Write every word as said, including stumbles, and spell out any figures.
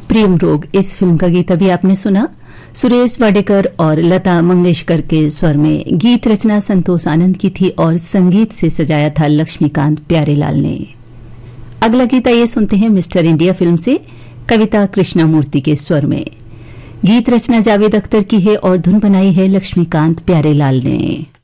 प्रेम रोग इस फिल्म का गीत अभी आपने सुना सुरेश वाडेकर और लता मंगेशकर के स्वर में। गीत रचना संतोष आनंद की थी और संगीत से सजाया था लक्ष्मीकांत प्यारेलाल ने। अगला गीत आइए सुनते हैं मिस्टर इंडिया फिल्म से कविता कृष्णमूर्ति के स्वर में। गीत रचना जावेद अख्तर की है और धुन बनाई है लक्ष्मीकांत प्यारेलाल ने।